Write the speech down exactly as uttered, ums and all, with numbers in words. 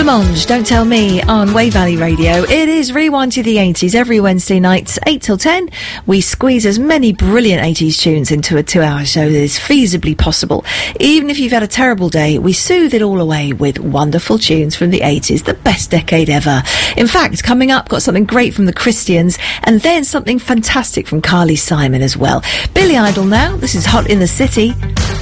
Monge, Don't Tell Me on Wave Valley Radio. It is Rewind to the eighties every Wednesday night, eight till ten. We squeeze as many brilliant eighties tunes into a two-hour show that is feasibly possible. Even if you've had a terrible day, we soothe it all away with wonderful tunes from the eighties, the best decade ever. In fact, coming up, got something great from the Christians, and then something fantastic from Carly Simon as well. Billy Idol now. This is Hot in the City.